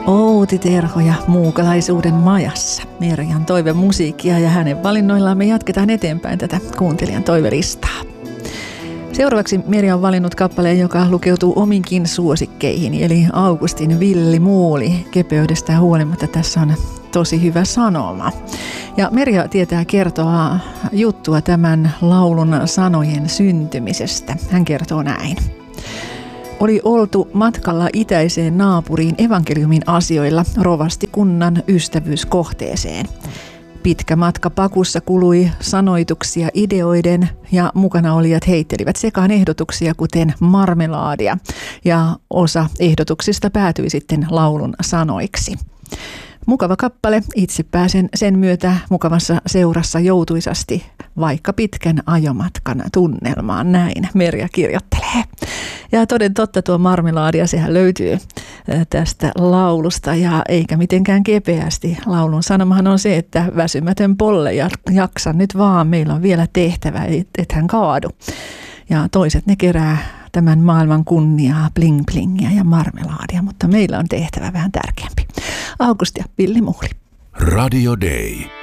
Outi Terho ja Muukalaisuuden majassa. Merjan toivemusiikkia ja hänen valinnoillaan me jatketaan eteenpäin tätä kuuntelijan toivelistaa. Seuraavaksi Merja on valinnut kappaleen, joka lukeutuu ominkin suosikkeihin, eli Augustin Villi Muuli. Kepeydestään huolimatta tässä on tosi hyvä sanoma. Ja Merja tietää kertoa juttua tämän laulun sanojen syntymisestä. Hän kertoo näin. Oli oltu matkalla itäiseen naapuriin evankeliumin asioilla rovastikunnan ystävyyskohteeseen. Pitkä matka pakussa kului sanoituksia ideoiden ja mukana olijat heittelivät sekaan ehdotuksia kuten marmelaadia ja osa ehdotuksista päätyi sitten laulun sanoiksi. Mukava kappale, itse pääsen sen myötä mukavassa seurassa joutuisasti vaikka pitkän ajomatkan tunnelmaan, näin Merja kirjoittelee. Ja toden totta tuo marmelaadia, sehän löytyy tästä laulusta ja eikä mitenkään kepeästi. Laulun sanomahan on se, että väsymätön polle ja jaksa nyt vaan, meillä on vielä tehtävä, ethän kaadu. Ja toiset ne kerää tämän maailman kunniaa, bling blingia ja marmelaadia, mutta meillä on tehtävä vähän tärkeämpi. August ja Villi Muuli. Radio Day.